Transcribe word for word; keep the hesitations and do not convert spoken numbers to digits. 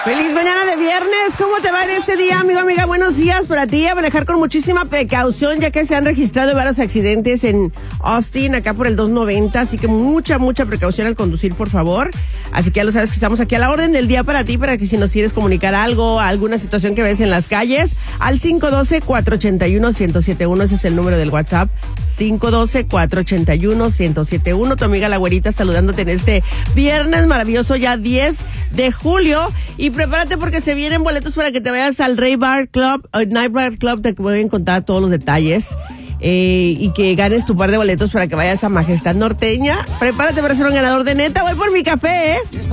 Feliz mañana de viernes. ¿Cómo te va en este día, amigo, amiga? Buenos días para ti. A manejar con muchísima precaución, ya que se han registrado varios accidentes en Austin, acá por el dos noventa. Así que mucha, mucha precaución al conducir, por favor. Así que ya lo sabes que estamos aquí a la orden del día para ti, para que si nos quieres comunicar algo, alguna situación que ves en las calles, al cinco uno dos, cuatro ocho uno, uno cero siete uno. Ese es el número del WhatsApp. cinco uno dos, cuatro ocho uno, uno cero siete uno. Tu amiga La Güerita saludándote en este viernes maravilloso, ya diez de julio. Y prepárate porque se vienen boletos para que te vayas al Rey Bar Club, uh, Night Bar Club. Te voy a contar todos los detalles. Eh, y que ganes tu par de boletos para que vayas a Majestad Norteña. Prepárate para ser un ganador de neta. Voy por mi café, ¿eh?